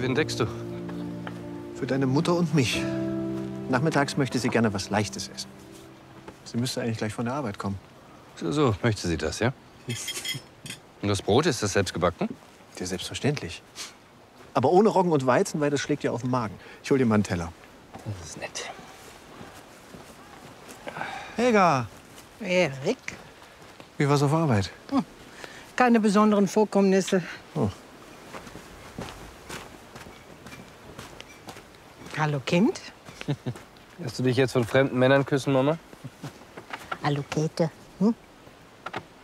wen deckst du? Für deine Mutter und mich. Nachmittags möchte sie gerne was Leichtes essen. Sie müsste eigentlich gleich von der Arbeit kommen. So, möchte sie das, ja? Und das Brot, ist das selbst gebacken? Ja, selbstverständlich. Aber ohne Roggen und Weizen, weil das schlägt ja auf den Magen. Ich hol dir mal einen Teller. Das ist nett. Helga, Erik? wie war's auf Arbeit? Keine besonderen Vorkommnisse. Oh. Hallo, Kind. Lässt du dich jetzt von fremden Männern küssen, Mama? Hallo, Käthe. Hm?